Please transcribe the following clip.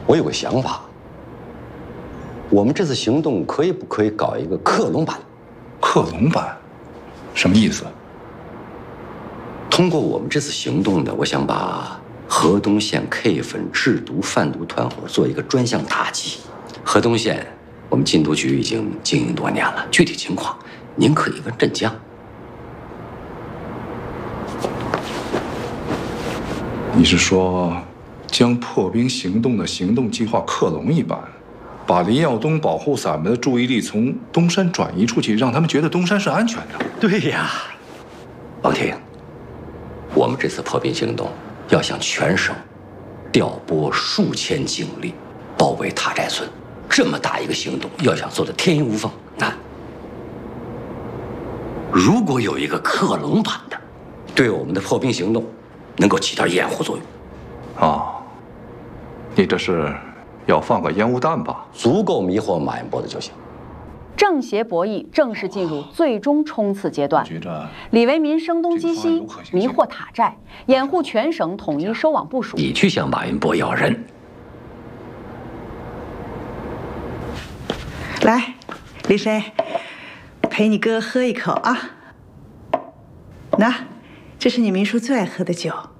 我有个想法，我们这次行动可以搞一个克隆版？ 克隆版，什么意思？ 通过我们这次行动呢，我想把河东县 K 粉制毒贩毒团伙做一个专项打击。河东县我们禁毒局已经经营多年了，具体情况您可以问镇江。 你是说，将破冰行动的行动计划克隆一版，把林耀东保护伞们的注意力从东山转移出去，让他们觉得东山是安全的？ 对呀，王婷，我们这次破冰行动要向全省调拨数千警力，包围塔寨村。这么大一个行动，要想做得天衣无缝，难。如果有一个克隆版的，对我们的破冰行动能够起到掩护作用。 啊，你这是要放个烟雾弹吧？ 足够迷惑马彦博的就行。 正邪博弈正式进入最终冲刺阶段。李维民声东击西，迷惑塔寨，掩护全省统一收网部署。 你去向马云博要人。 来，李飞，陪你哥喝一口啊。那，这是你民叔最爱喝的酒。